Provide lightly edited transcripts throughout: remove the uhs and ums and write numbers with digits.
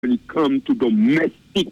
when it comes to domestic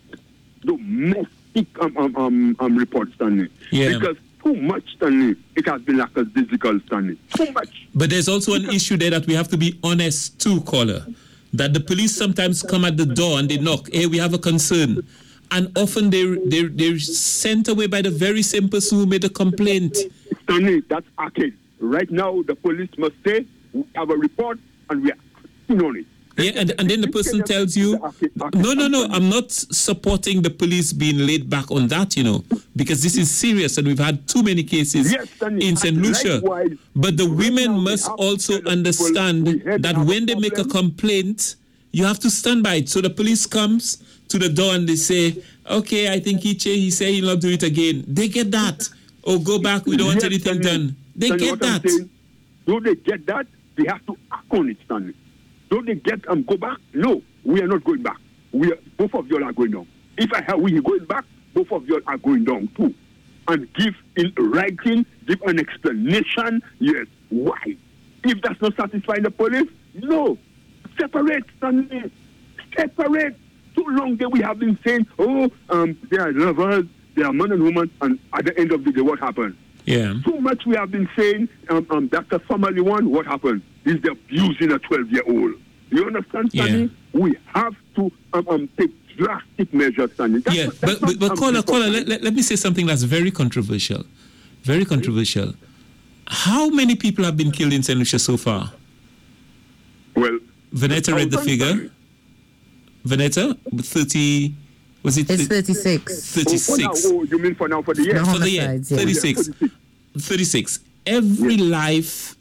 reports, Stanley. Yeah. Because too much, Stanley, it has been like a physical, Stanley. Too much. But there's also an issue there that we have to be honest too, caller. That the police sometimes come at the door and they knock. Hey, we have a concern. And often they're sent away by the very same person who made a complaint. Stanley, that's our case. Right now, the police must say, we have a report and we are acting on it. Yeah, and then the person tells you, no, I'm not supporting the police being laid back on that, because this is serious and we've had too many cases in St. Lucia. But the women must also understand that when they make a complaint, you have to stand by it. So the police comes to the door and they say, okay, I think he said he'll not do it again. They get that. Oh, go back, we don't want anything done. They get that. Do they get that? They have to act on it, Stanley. Don't they get go back? No, we are not going back. Both of you are going down. If we are going back, both of you are going down too. And give in writing, give an explanation. Yes, why? If that's not satisfying the police, no. Separate, Stanley. Separate. Too long that we have been saying, they are lovers, they are man and woman, and at the end of the day, what happened? Yeah. Too much we have been saying, that's the family one, what happened? Is the abusing a 12-year-old. You understand, Stanley? Yeah. We have to take drastic measures, Stanley. But caller, let me say something that's very controversial. Very controversial. How many people have been killed in St. Lucia so far? Well, Vanetta read the figure. Vanetta, 30... Was it? It's 36. 36. You mean for the year? For the year, 36. 36. Every life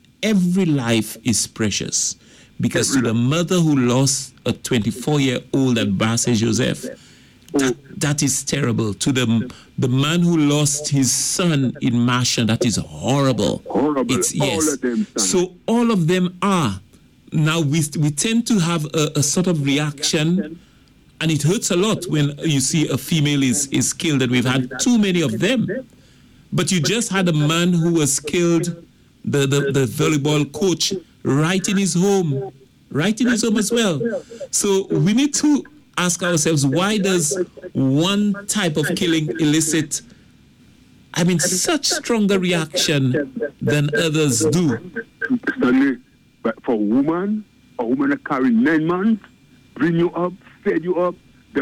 is precious. Because to the mother who lost a 24-year-old at Basse Joseph, that is terrible. To the man who lost his son in Masha, that is horrible. It's, yes. All of them, so all of them are. Now we tend to have a sort of reaction. And it hurts a lot when you see a female is killed, and we've had too many of them. But you just had a man who was killed, the volleyball coach, right in his home as well. So we need to ask ourselves, why does one type of killing elicit, such stronger reaction than others do? But for a woman that carry 9 months, bring you up, fed you up.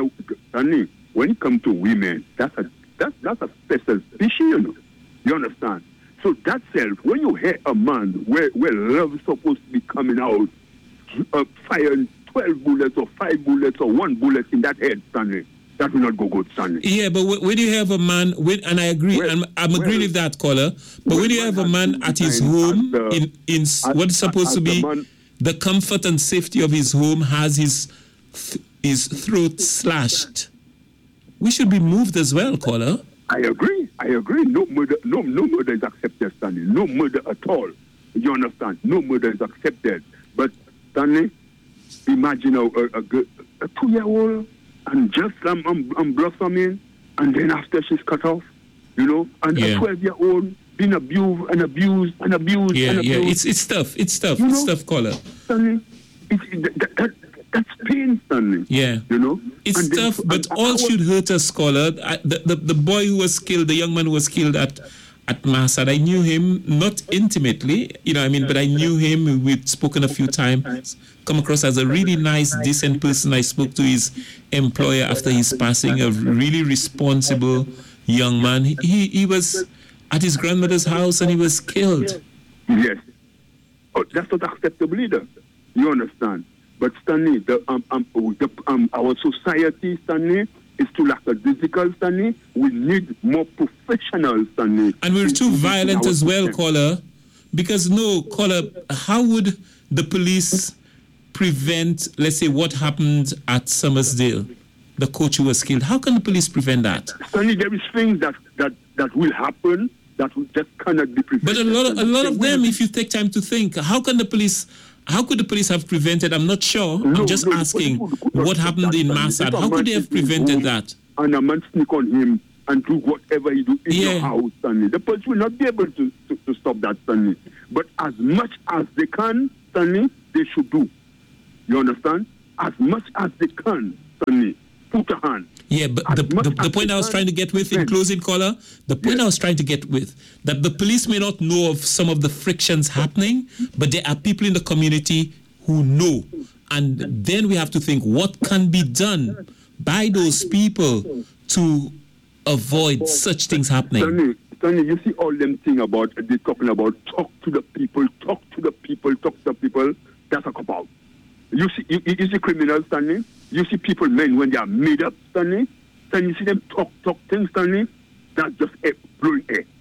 When it comes to women, that's a special species, You understand? So that self, when you hear a man where love is supposed to be coming out, firing 12 bullets or 5 bullets or 1 bullet in that head, Stanley, that will not go good, Stanley. Yeah, but when you have a man, and I agree, I'm agreeing with that, caller, but when you have a man at his home, in what's supposed to be the comfort and safety of his home, has his throat slashed, we should be moved as well, caller. I agree. No murder is accepted, Stanley. No murder at all. You understand? No murder is accepted. But Stanley, imagine a 2-year-old and just blossoming, and then after she's cut off, and a 12-year-old being abused. Yeah. It's tough. It's tough, caller. Stanley, that's pain, Stanley. Yeah. It's tough, but all should hurt us, caller. The boy who was killed, the young man who was killed at Massad, I knew him, not intimately, but I knew him. We'd spoken a few times. Come across as a really nice, decent person. I spoke to his employer after his passing, a really responsible young man. He was at his grandmother's house and he was killed. Yes. That's not acceptable either. You understand? But Stanley, our society, Stanley, is too lackadaisical, Stanley. We need more professionals, Stanley. And we're too violent as well, caller. Because caller, how would the police prevent, let's say, what happened at Summersdale, the coach who was killed? How can the police prevent that? Stanley, there is things that will happen that just cannot be prevented. But a lot of them, if you take time to think, how could the police have prevented? I'm not sure. I'm just asking what happened in Massad. How could they have prevented that? And a man sneak on him and do whatever he do in your house, Stanley. The police will not be able to stop that, Stanley. But as much as they can, Stanley, they should do. You understand? As much as they can. Stanley, put a hand. Yeah, but the point I was trying to get with in closing, caller, the point I was trying to get with, that the police may not know of some of the frictions happening, but there are people in the community who know. And then we have to think, what can be done by those people to avoid such things happening? Stanley, you see all them thing about, they talking about talk to the people. That's a cop-out. You see criminals, Stanley. You see people, men, when they are made up, Stanley. Then you see them talk things, Stanley. That's just blowing air.